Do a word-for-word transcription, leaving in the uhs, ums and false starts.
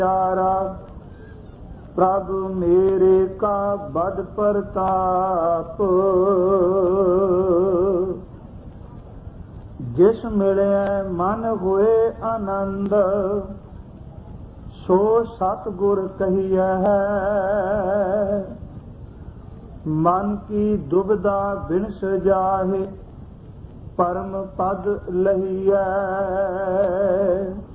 प्यारा प्रभ मेरे का बड़ प्रताप। जिस मिले मन हुए आनंद सो सतगुर कहिए है। मन की दुविधा बिनस जाहे परम पद लहिए।